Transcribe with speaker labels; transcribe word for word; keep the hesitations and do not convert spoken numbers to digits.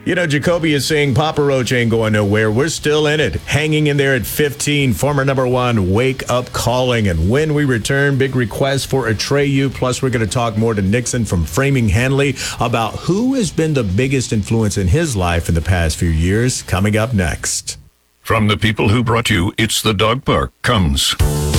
Speaker 1: You know, Jacoby is saying Papa Roach ain't going nowhere. We're still in it, hanging in there at fifteen. Former number one, Wake Up Calling. And when we return, big request for Atreyu. Plus, we're going to talk more to Nixon from Framing Hanley about who has been the biggest influence in his life in the past few years. Coming up next.
Speaker 2: From the people who brought you It's the Dog Park comes